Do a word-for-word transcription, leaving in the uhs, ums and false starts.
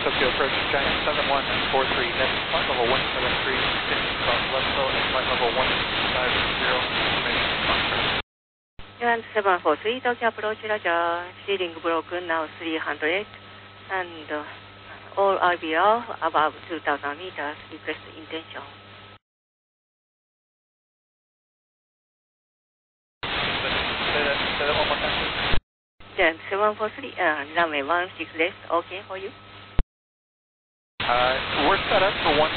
Tokyo approach Giant seven one four three, that's flight level one seven three, continuing southwest slow at flight level one six five zero, information Foxtrot. Giant seven four three, Tokyo approach Roger, steering broken now three hundred, and uh, all R B L above two thousand meters, request intention. Say that, say that one more time, please. Giant seven four three, uh, runway one six left, okay for you? Uh, we're set up for one